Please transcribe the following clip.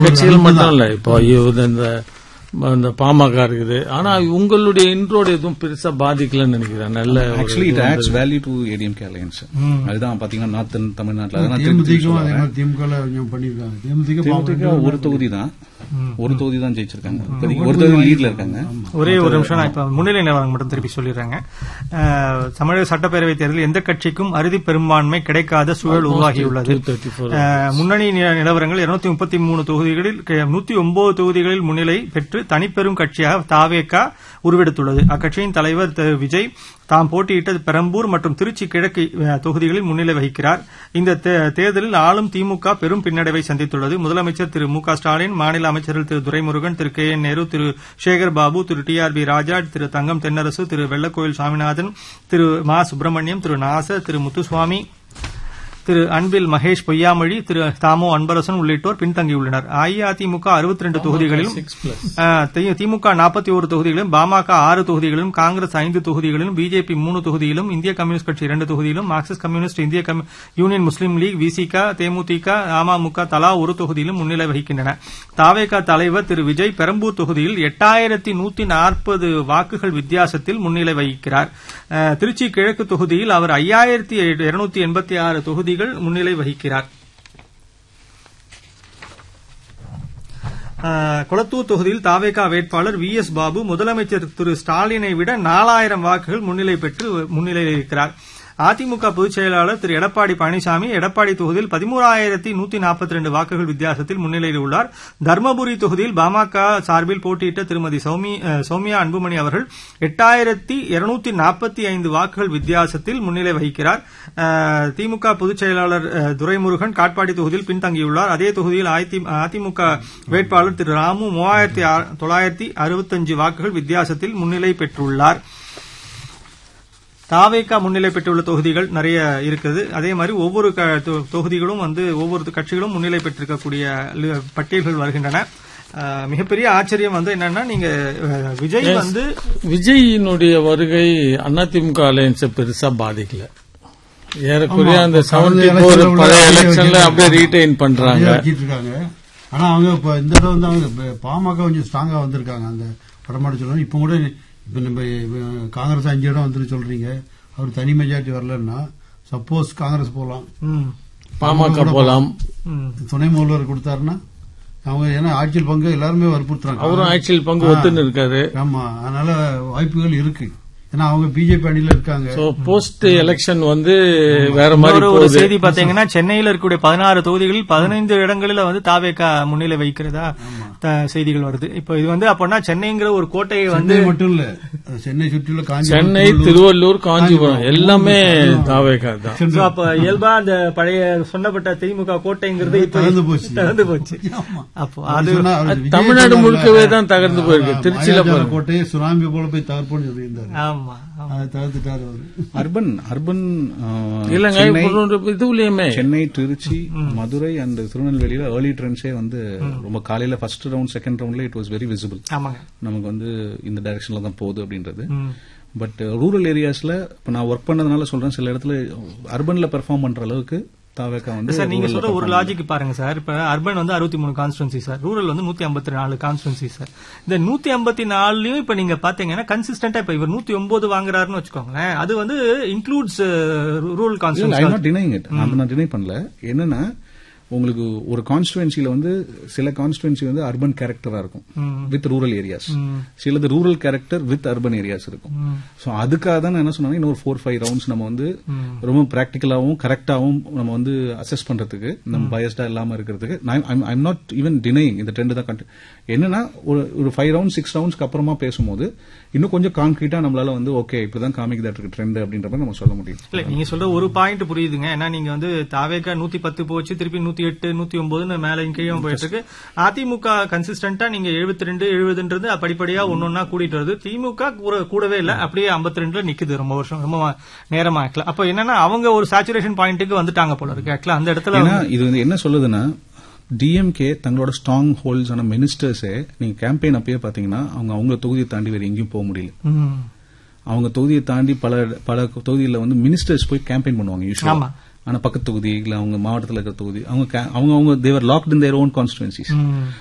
கட்சிகள் மட்டும் இல்ல, இப்போ இந்த பாமக இருக்குது. ஆனா உங்களுடைய இன்ட்ரோட எதுவும் பெருசா பாதிக்கலன்னு நினைக்கிறேன். நல்ல actually it adds value to ADMK alliance. அதுதான் பாத்தீங்கன்னா நார்த்தன் தமிழ்நாட்டில் தேமுதிக ஒரு தொகுதி தான் ஜெயிச்சிருக்காங்க. ஒரு தொகுதி லீட்ல இருக்காங்க. ஒரே ஒரு நிமிஷம், இப்ப முன்னிலை நிலவரம் மட்டும் திருப்பி சொல்லிடுறாங்க. தமிழக சட்டப்பேரவை தேர்தலில் எந்த கட்சிக்கும் அறுதி பெரும்பான்மை கிடைக்காத சூழல் உருவாகியுள்ளது. முன்னணி நிலவரங்கள் 233 தொகுதிகளில் 109 தொகுதிகளில் முன்னிலை பெற்று தனிப்பெரும் கட்சியாக தாவேகா உருவெடுத்துள்ளது. அக்கட்சியின் தலைவர் விஜய் தாம் போட்டியிட்ட பெரம்பூர் மற்றும் திருச்சி கிழக்கு தொகுதிகளில் முன்னிலை வகிக்கிறார். இந்த தேர்தலில் ஆளும் திமுக பெரும் பின்னடைவை சந்தித்துள்ளது. முதலமைச்சர் திரு மு க ஸ்டாலின், மாநில அமைச்சர்கள் திரு துரைமுருகன், திரு கே என் நேரு, திரு சேகர் பாபு, திரு TRB ராஜா, திரு தங்கம் தென்னரசு, திரு வெள்ளக்கோயில் சாமிநாதன், திரு மா சுப்பிரமணியம், திரு நாசர், திரு முத்துசுவாமி, திரு அன்பில் மகேஷ் பொய்யாமொழி, திரு தாமோ அன்பரசன் உள்ளிட்டோர் பின்தங்கியுள்ளனர். அஇஅதிமுக 62 தொகுதிகளிலும், திமுக 41 தொகுதிகளிலும், பாமக 6 தொகுதிகளிலும், காங்கிரஸ் 5 தொகுதிகளிலும், பிஜேபி 3 தொகுதியிலும், இந்திய கம்யூனிஸ்ட் கட்சி 2 தொகுதியிலும், மார்க்சிஸ்ட் கம்யூனிஸ்ட், இந்திய யூனியன் முஸ்லீம் லீக், விசிக, தேமுதிக, அமமுக தலா ஒரு தொகுதியிலும் முன்னிலை வகிக்கின்றன. தாவேகா தலைவர் திரு விஜய் பெரம்பூர் தொகுதியில் 8140 வாக்குகள் வித்தியாசத்தில் முன்னிலை வகிக்கிறார். திருச்சி கிழக்கு தொகுதியில் அவர் 5286 தொகுதிகள் முன்னிலை வகிக்கிறார். கொளத்தூர் தொகுதியில் தாவேகா வேட்பாளர் VS பாபு முதலமைச்சர் திரு ஸ்டாலினை விட 4000 வாக்குகள் முன்னிலை பெற்று முன்னிலையில் இருக்கிறார். அதிமுக பொதுச் செயலாளர் திரு எடப்பாடி பழனிசாமி எடப்பாடி தொகுதியில் 11142 வாக்குகள் வித்தியாசத்தில் முன்னிலையில் உள்ளார். தர்மபுரி தொகுதியில் பாமக சார்பில் போட்டியிட்ட திருமதி சௌமியா அன்புமணி அவர்கள் 8245 வாக்குகள் வித்தியாசத்தில் முன்னிலை வகிக்கிறார். திமுக பொதுச் செயலாளர் துரைமுருகன் காட்பாடி தொகுதியில் பின்தங்கியுள்ளார். அதே தொகுதியில் அதிமுக வேட்பாளர் திரு ராமு 3965 வாக்குகள் வித்தியாசத்தில் முன்னிலை பெற்றுள்ளார். தாவேகா முன்னிலை பெற்றுள்ள தொகுதிகள் நிறைய இருக்குது. அதே மாதிரி ஒவ்வொரு தொகுதிகளும் ஒவ்வொரு கட்சிகளும் முன்னிலை பெற்றிருக்கக்கூடிய பட்டியல்கள் வருகின்றன. மிகப்பெரிய ஆச்சரியம் என்னன்னா, நீங்க விஜயினுடைய வருகை அதிமுக அலையன்ஸை பெருசா பாதிக்கல. ஏறக்குறைய அந்த 74 பழைய எலெக்ஷன்ல அப்படியே ரீடைன் பண்றாங்க. ஆனா அவங்க இப்ப இந்த தடவை அவங்க பாமக கொஞ்சம் ஸ்ட்ராங்கா வந்திருக்காங்க. அந்த படமாடி சொல்லணும். இப்ப கூட இப்ப நம்ம காங்கிரஸ் 5 இடம் வந்து சொல்றீங்க. அவர் தனி மெஜாரிட்டி வரலன்னா சப்போஸ் காங்கிரஸ் போலாம், பாமக போலாம், துணை முதல்வர் கொடுத்தாருன்னா அவங்க ஏன்னா ஆட்சியில் பங்கு எல்லாருமே வற்புறுத்துறாங்க. அவரும் ஆட்சியில் பங்கு ஒத்துன்னு இருக்காரு. ஆமா, அதனால வாய்ப்புகள் இருக்கு. ஏன்னா அவங்க பிஜேபி அணியில இருக்காங்க. போஸ்ட் எலெக்ஷன் வேற மாதிரி ஒரு செய்தி பாத்தீங்கன்னா, சென்னையில் இருக்கக்கூடிய 16 தொகுதிகளில் 15 இடங்களில் தாவேகா முன்னிலை வைக்கிறதா செய்திகள் வருது. இப்ப இது அப்படின்னா சென்னைங்கிற ஒரு கோட்டையை மட்டும் இல்ல, சென்னை சுற்றியுள்ள சென்னை, திருவள்ளூர், காஞ்சிபுரம் எல்லாமே தாவேகா தான். அப்ப இயல்பா அந்த பழைய சொன்னப்பட்ட திமுக கோட்டைங்கிறது தகர்ந்து போச்சு. அப்போ அது தமிழ்நாடு முழுக்கவே தான் தகர்ந்து போயிருக்கு. திருச்சியில கோட்டையை சுனாமி போல போய் தகர்ப்போன்னு சொல்லியிருந்தாரு. சென்னை, திருச்சி, மதுரை அண்ட் திருநெல்வேலியில ஏர்லி ட்ரெண்ட்ஸே ரொம்ப காலையில ஃபர்ஸ்ட் ரவுண்ட் செகண்ட் ரவுண்ட்ல இட் வாஸ் வெரி விசிபிள். நமக்கு இந்த டைரக்ஷன்ல தான் போகுது அப்படின்றது. பட் ரூரல் ஏரியாஸ்ல இப்ப நான் ஒர்க் பண்ணதுனால சொல்றேன், சில இடத்துல அர்பன்ல பெர்ஃபார்ம் பண்ற அளவுக்கு தாவேகா சார் நீங்க சொல்ற ஒரு லாஜிக் பாருங்க சார். இப்ப urban 63 constituency sir, rural 154 constituency sir. இந்த 154லயும் இப்ப நீங்க பாத்தீங்கன்னா கன்சிஸ்டன்டா இப்ப இவர் 109 வாங்குறாருன்னு வச்சுக்கோங்களேன். அது இன்க்ளூட்ஸ் ரூரல் கான்ஸ்டிடுவன்சி. நான் டினை பண்ணல. என்னன்னா உங்களுக்கு ஒரு கான்ஸ்டுவன்சில சில கான்ஸ்டுவன்சி அர்பன் கேரக்டரா இருக்கும் வித் ரூரல் ஏரியாஸ், சிலது rural character with urban areas இருக்கும். சோ அதுக்காக தான் என்ன சொன்னாங்க, இன்னொரு 4-5 ரவுண்ட்ஸ் நம்ம ரொம்ப பிராக்டிகலாவும் கரெக்டாவும் நம்ம அசஸ் பண்றதுக்கு, நம்ம பயஸ்டா இல்லாம இருக்கிறதுக்கு. ஐம் நாட் ஈவன் டினைங் இந்த ட்ரெண்ட் தான். என்னன்னா ஒரு 5 ரவுண்ட் 6 ரவுண்ட்ஸ்க்கு அப்புறமா பேசும்போது இன்னும் கொஞ்சம் கான்கிரீட்டா நம்மளால ஓகே இப்பதான் காமிக்குதா இருக்கு ட்ரெண்ட் அப்படின்ற மாதிரி நம்ம சொல்ல முடியும். இல்ல நீங்க சொல்ற ஒரு பாயிண்ட் புரியுதுங்க. ஏன்னா நீங்க தாவேகா 110 போச்சு, திருப்பி 108 109 மேல கீழே போயிட்டு இருக்கு. அதிமுக கன்சிஸ்டன்டா நீங்க 72 70ன்றது படிப்படியா ஒன்னொன்னா கூட்டிட்டு வருது. திமுக கூடவே இல்ல, அப்படியே 52ல நிக்குது. ரொம்ப வருஷம் ரொம்ப நேரமா ஆக்கல. அப்ப என்னன்னா அவங்க ஒரு சேச்சுரேஷன் பாயிண்ட்டுக்கு வந்துட்டாங்க போல இருக்கு. ஆக்சுவலா அந்த இடத்துல இது என்ன சொல்லுதுன்னா, டிஎம்கே தங்களோட ஸ்ட்ராங் ஹோல்ட்ஸ் ஆன மினிஸ்டர்ஸே நீங்க கேம்பெயின் அப்பயே பாத்தீங்கன்னா அவங்க தொகுதியை தாண்டி வேற எங்கேயும் போக முடியல. அவங்க தொகுதியை தாண்டி பல தொகுதியில மினிஸ்டர்ஸ் போய் கேம்பெயின் பண்ணுவாங்க யூசுவலா. ஆனா பக்கத்து தொகுதி இல்ல அவங்க மாவட்டத்தில் இருக்கிற தொகுதி அவங்க தேவர் லாக்ட் இன் தேர் ஓன் கான்ஸ்டிடுவன்சிஸ்.